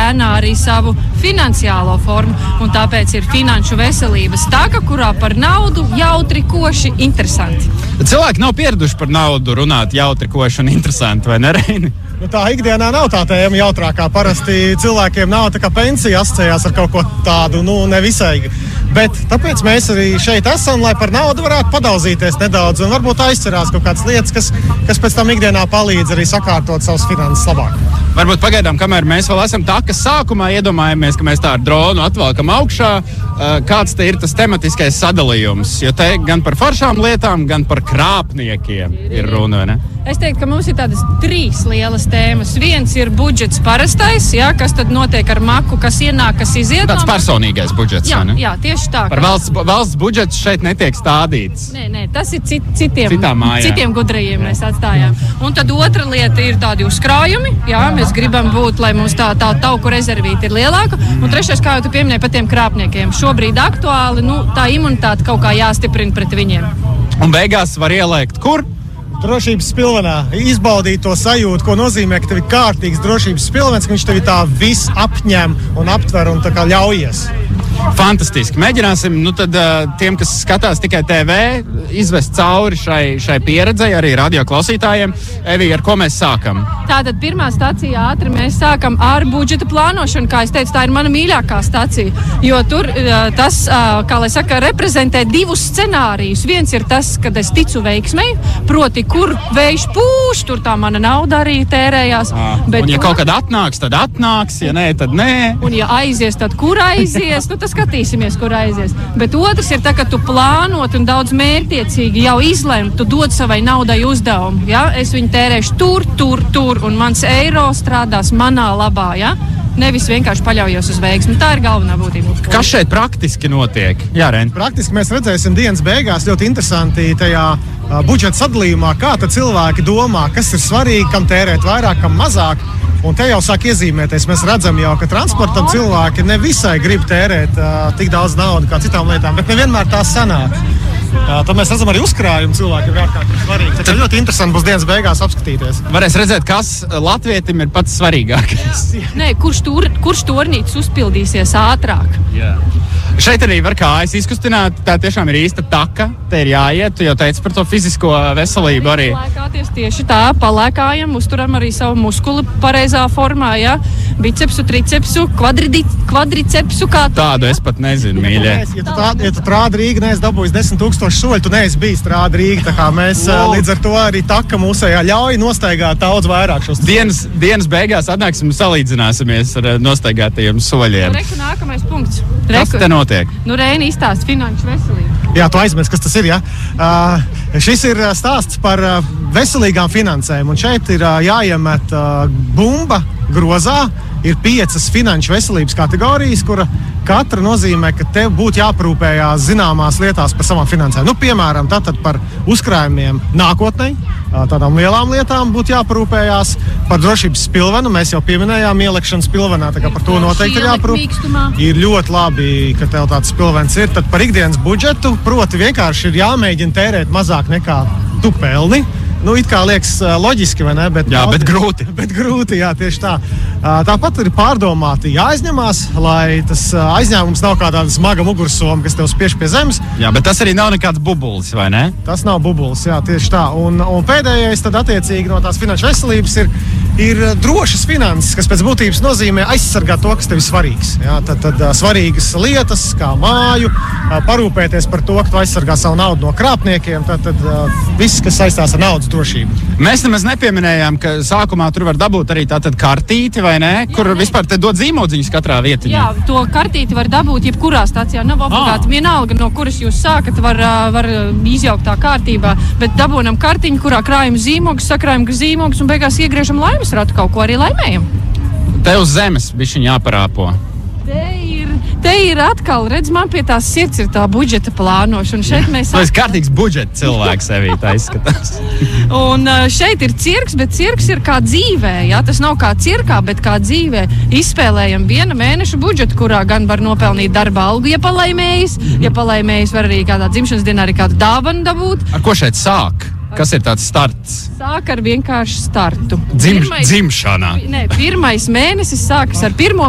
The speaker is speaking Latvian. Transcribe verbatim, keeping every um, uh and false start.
ēnā arī savu finansiālo formu, un tāpēc ir finanšu veselības taka, kurā par naudu jautri, koši, interesanti. Cilvēki nav pieraduši par naudu runāt jautri, koši un interesanti, vai ne, Reini? Nu, tā ikdienā nav tā tēma jautrākā. Parasti cilvēkiem nav tā kā pensija asociējās ar kaut ko tādu, nu, nevisai. Bet tāpēc mēs arī šeit esam, lai par naudu varētu padauzīties nedaudz un varbūt aizcerās kaut kādas lietas, kas, kas pēc tam ikdienā palīdz arī sakārtot savas finanses labāk. Varbūt pagaidām, kamēr mēs vēl esam tā, ka sākumā iedomājamies, ka mēs tā ar dronu atvelkam augšā, kāds te ir tas tematiskais sadalījums, jo te gan par foršām lietām, gan par krāpniekiem ir runa, ne? Es teiktu, ka mums ir tādas trīs lielas tēmas. Viens ir budžets parastais, jā, kas tad notiek ar maku, kas ienāk, kas iziet. Tāds personīgais budžets, jā, vai ne? Jā, tieši tā. Par valsts, valsts budžets šeit netiek stādīts. Nē, nē, tas ir cit, citiem, mājā. citiem gudrajiem mēs atstājām. Un tad otra lieta ir tādi uzkrājumi, jā, mēs gribam būt, lai mums tā, tā tauku rezervīte ir lielāka. Un trešais, kā jau tu pieminēji par tiem krāpniekiem, šobrīd aktuāli, nu, tā imunitāte kaut kā jāstiprina pret viņiem. Un beigās var ieliekt kur? Drošības spilvenā. Izbaudīt to sajūtu, ko nozīmē, ka tev ir kārtīgs drošības spilvens, ka viņš tev tā viss apņem un aptver un tā kā ļaujies. Fantastiski. Mēģināsim, nu tad tiem, kas skatās tikai T V, izvest cauri šai, šai pieredzei, arī radio klausītājiem. Evija, ar ko mēs sākam? Tātad pirmā stacija ātri mēs sākam ar budžeta plānošanu. Kā es teicu, tā ir mana mīļākā stacija, jo tur tas, kā lai saka, reprezentē divus scenārijus. Viens ir tas, kad es ticu veiksmei, proti, kur vējš pūš, tur tā mana nauda arī tērējās. À, bet un ja tur... kaut kad atnāks, tad atnāks, ja nē, tad nē. Un ja aizies, tad kur aizies? Nu, tas skatīsimies, kur aizies. Bet otrs ir tā, ka tu plānot un daudz mērķiecīgi jau izlemt, tu dod savai naudai uzdevumu. Ja? Es viņu tērēšu tur, tur, tur, un mans eiro strādās manā labā. Ja? Nevis vienkārši paļaujos uz veiksmi. Tā ir galvenā būtība. Kas šeit praktiski notiek? Jā, Ren. Praktiski mēs redzēsim dienas beigās ļoti interesanti tajā uh, budžeta sadalījumā, kā tad cilvēki domā, kas ir svarīgi, kam tērēt vairāk, kam mazāk. Un te jau sāk iezīmēties. Mēs redzam jau, ka transportam cilvēki nevisai grib tērēt uh, tik daudz naudu kā citām lietām, bet nevienmēr tās sanāk. Uh, tad mēs redzam arī uzkrājumu cilvēkiem ir ārkārtīgi svarīgi. Tad ļoti interesanti būs dienas beigās apskatīties. Varēs redzēt, kas latvietim ir pats svarīgākais. Nē, kurš, tur, kurš tornītis uzpildīsies ātrāk? Jā. Šeit arī var kājas izkustināt, tā tiešām ir īsta taka, te ir jāiet, tu jau teici par to fizisko veselību arī. Palēkāties tieši tā, palēkājam, uzturam arī savu muskuli pareizā formā, ja, bicepsu, tricepsu, kvadri, kvadricepsu, kā tu. Tādu es pat nezinu, mīļie. Ja tu, tā, ja tu trādi Rīga, neesi dabūjis desmit tūkstoši soļu, tu neesi bijis trādi Rīga, tā kā mēs wow. Līdz ar to arī taka mūsējā ļauj nostaigāt daudz vairāk šos dienas, dienas beigās atnāksim un salīdzināsimies ar nostaigātajiem soļiem. Reku nākamais punkts. Kas te notiek? Nu, Reini izstāst finanšu veselību. Jā, tu aizmirsti, kas tas ir, jā. Uh, šis ir stāsts par uh, veselīgām finansēm, un šeit ir uh, jāiemet uh, bumba grozā. Ir piecas finanšu veselības kategorijas, kura katra nozīmē, ka tev būtu jāprūpējās zināmās lietās par savām finansēm. Nu, piemēram, tātad par uzkrājumiem nākotnē, tādām lielām lietām būtu jāprūpējās. Par drošības spilvenu mēs jau pieminējām ielekšanu spilvenā, tā kā par to noteikti ir jāprūpē. Ir ļoti labi, ka tev tāds spilvens ir. Tad par ikdienas budžetu, proti vienkārši ir jāmēģina tērēt mazāk nekā tu pelni. Nu, it kā liekas loģiski, vai ne? Bet, jā, bet grūti. Bet grūti, jā, tieši tā. Tāpat ir pārdomāti jāaizņemās, lai tas aizņēmums nav kādā smaga mugursoma, kas tev spiež pie zemes. Jā, bet tas arī nav nekāds bubulis, vai ne? Tas nav bubulis, jā, tieši tā. Un, un pēdējais tad attiecīgi no tās finanšu veselības ir, ir drošas finanses, kas pēc būtības nozīmē aizsargāt to, kas tev ir svarīgs. Jā, tad, tad svarīgas lietas, kā māju, parūpēties par to, ka tu aizsargā savu naudu no krāpniekiem, tad, tad viss, kas saistās ar naudas drošību. Mēs nemaz nepieminējām, ka sākumā tur var dabūt arī tātad kartīti, vai ne? Kur jā, vispār te dod zīmodziņus katrā vietiņā. Jā, to kartīti var dabūt jebkurā stācijā. Nav obligāti ah. vienalga, no kuras jūs sākat, var, var izjaukt tā kārtībā, bet dabūnam kartiņu, kurā krājam zīmogus, sakrājam zīmogus un beigās iegriežam laimes ratu, kaut ko arī laimējam. Te uz zemes bišķiņ jāparāpo. Te ir, te ir atkal, redz, man pie tās sirds ir tā budžeta plānošana. Šeit mēs... Tas ir kārtīgs budžeta cilvēks sevī, tā izskatās. Un šeit ir cirks, bet cirks ir kā dzīvē, ja? Tas nav kā cirkā, bet kā dzīvē. Izspēlējam viena mēneša budžetu, kurā gan var nopelnīt darba algu, ja palaimējas. Mm-hmm. Ja palaimējas, var arī kādā dzimšanas dienā arī kādu dāvanu dabūt. Ar ko šeit sāk? Kas ir tāds starts? Sāk ar vienkārši startu. Dzim, pirmais, dzimšanā. Nē, pirmais mēnesis sākas ar pirmo